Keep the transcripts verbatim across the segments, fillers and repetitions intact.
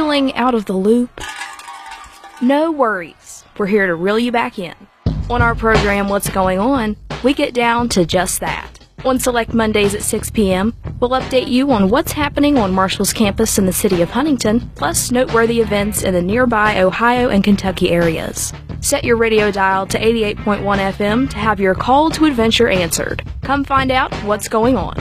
Feeling out of the loop? No worries. We're here to reel you back in. On our program, What's Going On, we get down to just that. On select Mondays at six p.m., we'll update you on what's happening on Marshall's campus in the city of Huntington, plus noteworthy events in the nearby Ohio and Kentucky areas. Set your radio dial to eighty-eight point one F M to have your call to adventure answered. Come find out what's going on.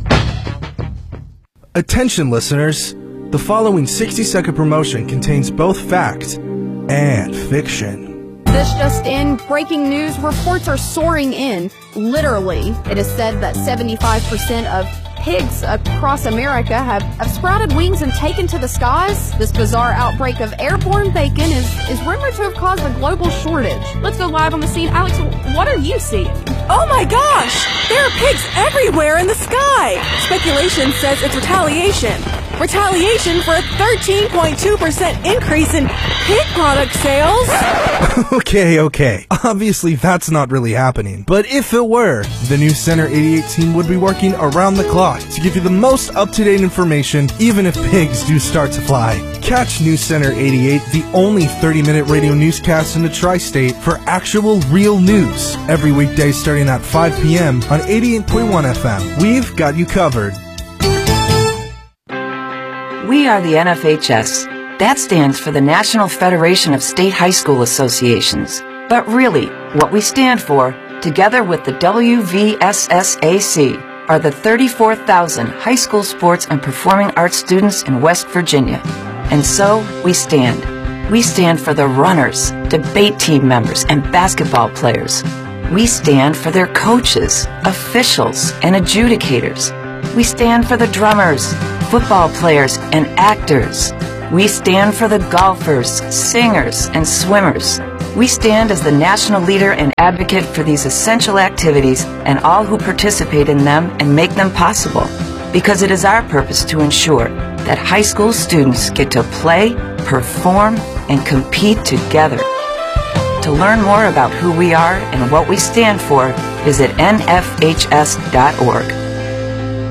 Attention listeners, the following sixty second promotion contains both fact and fiction. This just in, breaking news, reports are soaring in. Literally, it is said that seventy-five percent of pigs across America have, have sprouted wings and taken to the skies. This bizarre outbreak of airborne bacon is, is rumored to have caused a global shortage. Let's go live on the scene. Alex, what are you seeing? Oh my gosh! There are pigs everywhere in the sky! Speculation says it's retaliation. Retaliation for a thirteen point two percent increase in pig product sales? Okay, okay. Obviously that's not really happening. But if it were, the News Center eighty-eight team would be working around the clock to give you the most up-to-date information, even if pigs do start to fly. Catch News Center eighty-eight, the only thirty minute radio newscast in the tri-state for actual real news. Every weekday starting at five p.m. on eighty-eight point one F M. We've got you covered. We are the N F H S. That stands for the National Federation of State High School Associations. But really, what we stand for, together with the W V S S A C, are the thirty-four thousand high school sports and performing arts students in West Virginia. And so, we stand. We stand for the runners, debate team members, and basketball players. We stand for their coaches, officials, and adjudicators. We stand for the drummers, football players, and actors. We stand for the golfers, singers, and swimmers. We stand as the national leader and advocate for these essential activities and all who participate in them and make them possible. Because it is our purpose to ensure that high school students get to play, perform, and compete together. To learn more about who we are and what we stand for, visit N F H S dot org.